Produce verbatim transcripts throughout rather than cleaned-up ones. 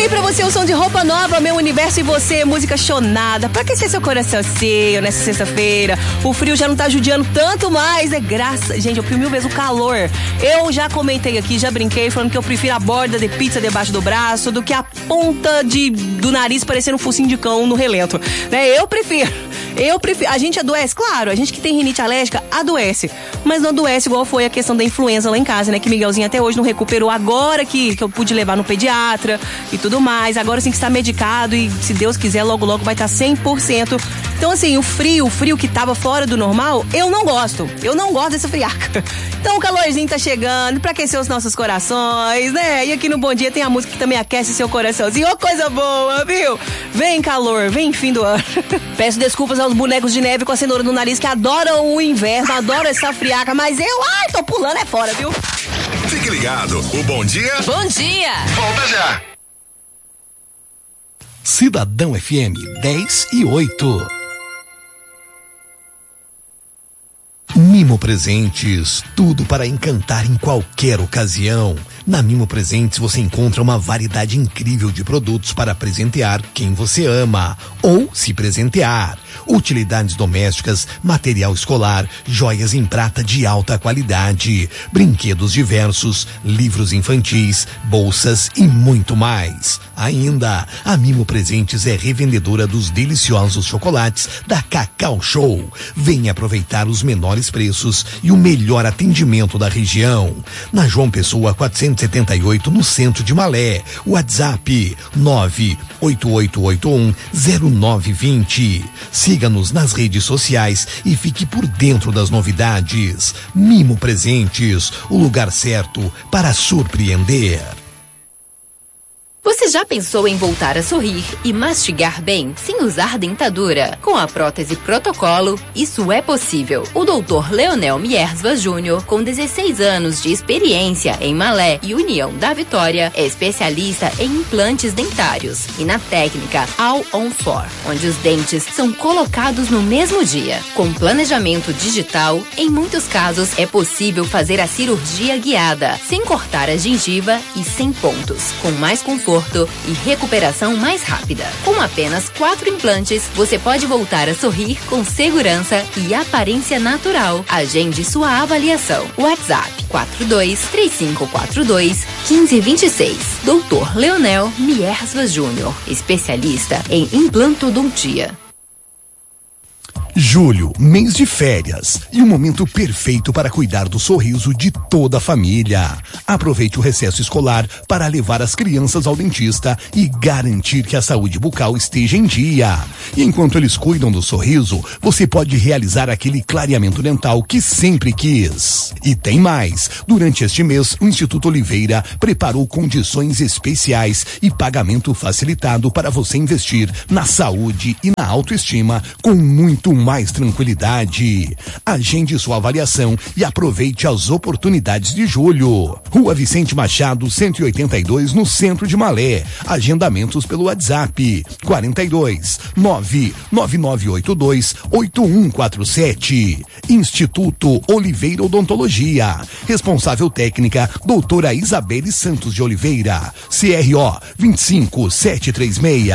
aí pra você o som de Roupa Nova, Meu Universo e Você, música chonada, pra aquecer seu coração ceio nessa sexta-feira. O frio já não tá judiando tanto mais, é graça. Gente, eu prefiro mil vezes o calor. Eu já comentei aqui, já brinquei, falando que eu prefiro a borda de pizza debaixo do braço do que a ponta de, do nariz parecendo um focinho de cão no relento. Né? Eu prefiro. Eu prefiro. A gente adoece, claro, a gente que tem rinite alérgica adoece. Mas não adoece igual foi a questão da influenza lá em casa, né? Que Miguelzinho até hoje não recuperou. Agora que, que eu pude levar no pediatra e tudo mais. Agora sim que está medicado e, se Deus quiser, logo logo vai estar cem por cento. Então, assim, o frio, o frio que tava fora do normal, eu não gosto. Eu não gosto dessa friaca. Então o calorzinho tá chegando pra aquecer os nossos corações, né? E aqui no Bom Dia tem a música que também aquece seu coraçãozinho. Ô, oh, coisa boa, viu? Vem calor, vem fim do ano. Peço desculpas aos bonecos de neve com a cenoura no nariz que adoram o inverno, adoram essa friaca, mas eu, ai, tô pulando é fora, viu? Fique ligado, o Bom Dia... Bom dia! Volta já! Cidadão F M dez e oito. Mimo Presentes, tudo para encantar em qualquer ocasião. Na Mimo Presentes você encontra uma variedade incrível de produtos para presentear quem você ama ou se presentear. Utilidades domésticas, material escolar, joias em prata de alta qualidade, brinquedos diversos, livros infantis, bolsas e muito mais. Ainda, a Mimo Presentes é revendedora dos deliciosos chocolates da Cacau Show. Venha aproveitar os menores preços e o melhor atendimento da região. Na João Pessoa quatrocentos e setenta e oito, no centro de Malé. WhatsApp nove oito oito oito um zero nove dois zero. Siga-nos nas redes sociais e fique por dentro das novidades. Mimo Presentes, o lugar certo para surpreender. Você já pensou em voltar a sorrir e mastigar bem, sem usar dentadura? Com a prótese Protocolo, isso é possível. O doutor Leonel Miersva Júnior, com dezesseis anos de experiência em Malé e União da Vitória, é especialista em implantes dentários e na técnica All on Four, onde os dentes são colocados no mesmo dia. Com planejamento digital, em muitos casos é possível fazer a cirurgia guiada, sem cortar a gengiva e sem pontos, com mais conforto e recuperação mais rápida. Com apenas quatro implantes, você pode voltar a sorrir com segurança e aparência natural. Agende sua avaliação. WhatsApp quatro dois três cinco quatro dois um cinco dois seis. doutor Leonel Miersva Júnior, especialista em implantodontia. Julho, mês de férias e o momento perfeito para cuidar do sorriso de toda a família. Aproveite o recesso escolar para levar as crianças ao dentista e garantir que a saúde bucal esteja em dia. E enquanto eles cuidam do sorriso, você pode realizar aquele clareamento dental que sempre quis. E tem mais. Durante este mês, o Instituto Oliveira preparou condições especiais e pagamento facilitado para você investir na saúde e na autoestima com muito mais tranquilidade. Agende sua avaliação e aproveite as oportunidades de julho. Rua Vicente Machado, cento e oitenta e dois, no centro de Malé. Agendamentos pelo WhatsApp quarenta e dois nove nove nove oito dois oito um quatro sete. Instituto Oliveira Odontologia. Responsável técnica, doutora Isabelle Santos de Oliveira. C R O dois cinco sete três seis.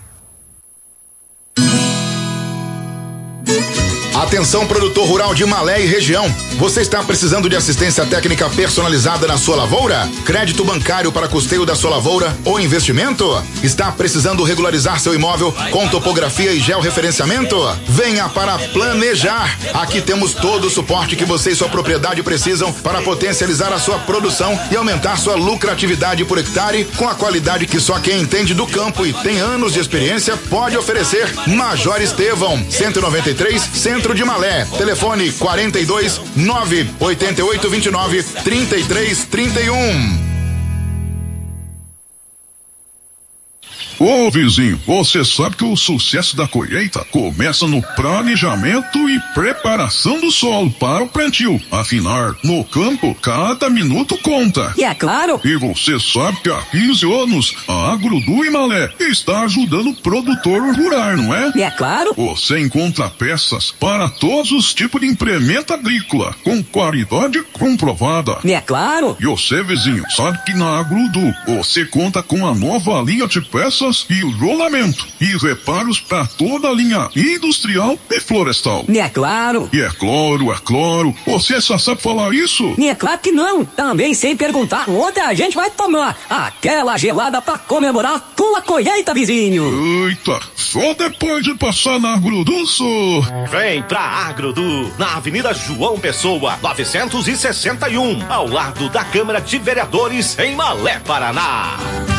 Atenção, produtor rural de Malé e região. Você está precisando de assistência técnica personalizada na sua lavoura? Crédito bancário para custeio da sua lavoura ou investimento? Está precisando regularizar seu imóvel com topografia e georreferenciamento? Venha para Planejar. Aqui temos todo o suporte que você e sua propriedade precisam para potencializar a sua produção e aumentar sua lucratividade por hectare com a qualidade que só quem entende do campo e tem anos de experiência pode oferecer. Major Estevão, cento e noventa e três, Centro de Malé. Telefone quarenta e dois nove oito oito dois nove trinta e três trinta e um. Ô vizinho, você sabe que o sucesso da colheita começa no planejamento e preparação do solo para o plantio. Afinal, no campo, cada minuto conta. E é claro. E você sabe que há quinze anos, a Agrodu Imalé está ajudando o produtor rural, não é? E é claro. Você encontra peças para todos os tipos de implemento agrícola, com qualidade comprovada. E é claro. E você, vizinho, sabe que na Agrodu você conta com a nova linha de peças e rolamento e reparos para toda a linha industrial e florestal. E é claro. E é claro, é claro. Você só sabe falar isso? E é claro que não. Também sem perguntar onde a gente vai tomar aquela gelada para comemorar a tua colheita, vizinho. Eita, só depois de passar na Agrodu, só. Vem pra Agrodu, na Avenida João Pessoa, novecentos e sessenta e um, ao lado da Câmara de Vereadores, em Malé, Paraná.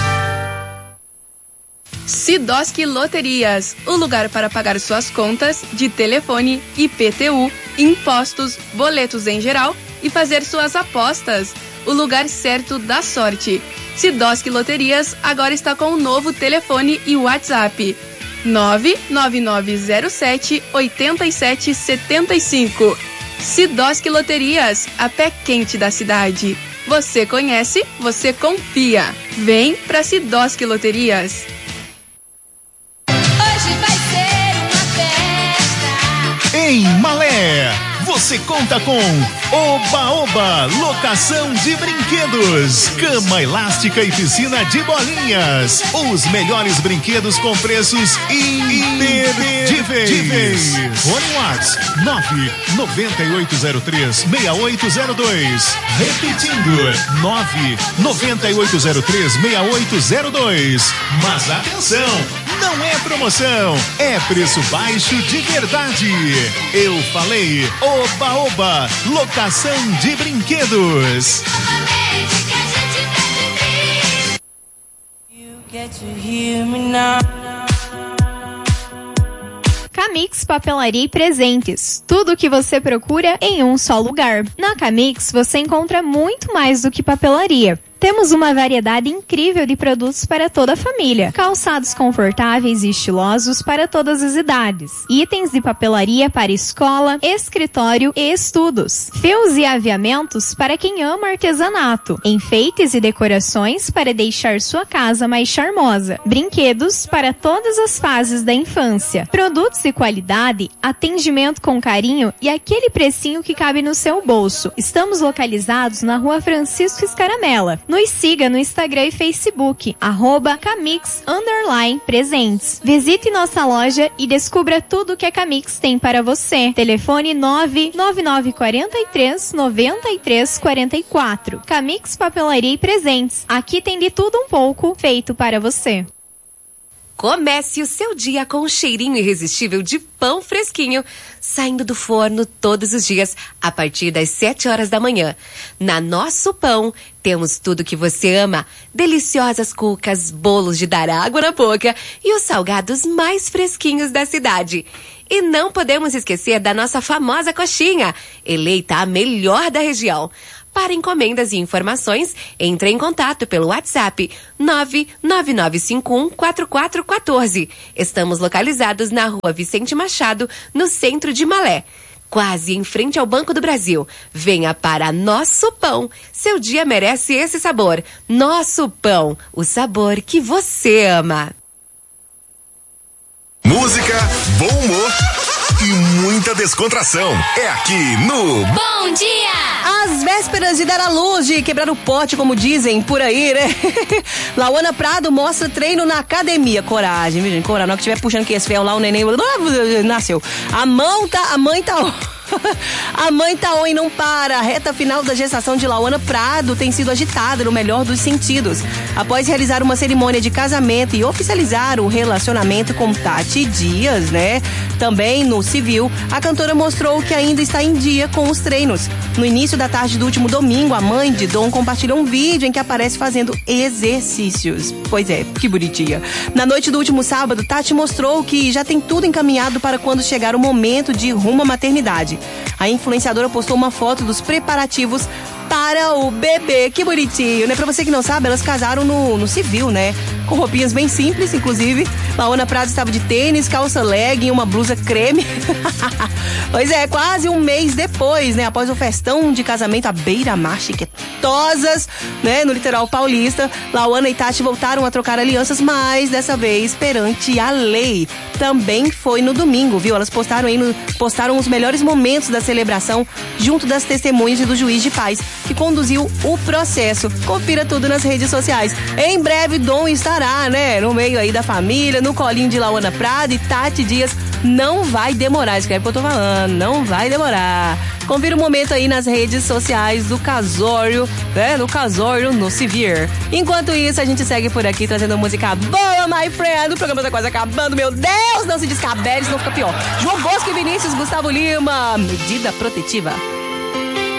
Sidoski Loterias, o lugar para pagar suas contas de telefone, I P T U, impostos, boletos em geral e fazer suas apostas. O lugar certo da sorte. Sidoski Loterias agora está com um novo telefone e WhatsApp. nove nove nove zero sete oito sete sete cinco. Sidoski Loterias, a pé quente da cidade. Você conhece, você confia. Vem pra Sidoski Loterias. Hoje vai ser uma festa. Em Malé, você conta com Oba Oba, locação de brinquedos, cama elástica e piscina de bolinhas. Os melhores brinquedos com preços imperdíveis. Fone WhatsApp nove nove oito zero três seis oito zero dois. Repetindo, nove nove oito zero três seis oito zero dois. Mas atenção, não é promoção, é preço baixo de verdade. Eu falei Oba Oba, locação de brinquedos. Camix Papelaria e Presentes. Tudo o que você procura em um só lugar. Na Camix você encontra muito mais do que papelaria. Temos uma variedade incrível de produtos para toda a família. Calçados confortáveis e estilosos para todas as idades. Itens de papelaria para escola, escritório e estudos. Fios e aviamentos para quem ama artesanato. Enfeites e decorações para deixar sua casa mais charmosa. Brinquedos para todas as fases da infância. Produtos de qualidade, atendimento com carinho e aquele precinho que cabe no seu bolso. Estamos localizados na Rua Francisco Escaramela. Nos siga no Instagram e Facebook, arroba Camix Underline Presentes. Visite nossa loja e descubra tudo que a Camix tem para você. Telefone nove nove nove quatro três nove três quatro quatro. Camix Papelaria e Presentes. Aqui tem de tudo um pouco, feito para você. Comece o seu dia com um cheirinho irresistível de pão fresquinho, saindo do forno todos os dias, a partir das sete horas da manhã. Na Nosso Pão, temos tudo que você ama. Deliciosas cucas, bolos de dar água na boca e os salgados mais fresquinhos da cidade. E não podemos esquecer da nossa famosa coxinha, eleita a melhor da região. Para encomendas e informações, entre em contato pelo WhatsApp nove nove nove cinco um quatro quatro um quatro. Estamos localizados na Rua Vicente Machado, no centro de Malé, quase em frente ao Banco do Brasil. Venha para Nosso Pão. Seu dia merece esse sabor. Nosso Pão, o sabor que você ama. Música, bom humor e muita descontração. É aqui no Bom Dia! Às vésperas de dar a luz, de quebrar o pote, como dizem por aí, né? Lauana Prado mostra treino na academia. Coragem, viu, gente? Coragem. Na hora que estiver puxando que esse fel lá, o neném nasceu. A mão tá, a mãe tá... A mãe tá on e não para. A reta final da gestação de Lauana Prado tem sido agitada no melhor dos sentidos. Após realizar uma cerimônia de casamento e oficializar o relacionamento com Tati Dias, né? Também no civil, a cantora mostrou que ainda está em dia com os treinos. No início da tarde do último domingo, a mãe de Dom compartilhou um vídeo em que aparece fazendo exercícios. Pois é, que bonitinha. Na noite do último sábado, Tati mostrou que já tem tudo encaminhado para quando chegar o momento de rumo à maternidade. A influenciadora postou uma foto dos preparativos para para o bebê. Que bonitinho, né? Pra você que não sabe, elas casaram no, no civil, né? Com roupinhas bem simples, inclusive. Laona Prado estava de tênis, calça legging e uma blusa creme. Pois é, quase um mês depois, né? Após o festão de casamento à beira-mar chiquetosas, né? No litoral paulista, Laona e Tati voltaram a trocar alianças, mas dessa vez perante a lei. Também foi no domingo, viu? Elas postaram aí no, postaram os melhores momentos da celebração junto das testemunhas e do juiz de paz que conduziu o processo. Confira tudo nas redes sociais. Em breve, Dom estará, né? No meio aí da família, no colinho de Laona Prado e Tati Dias. Não vai demorar, escreve o que eu tô falando, não vai demorar. Confira o momento aí nas redes sociais do casório, né? No casório no Civir. Enquanto isso, a gente segue por aqui trazendo música boa, my friend. O programa tá quase acabando, meu Deus, não se descabele, senão fica pior. João Bosco e Vinícius, Gustavo Lima, Medida Protetiva.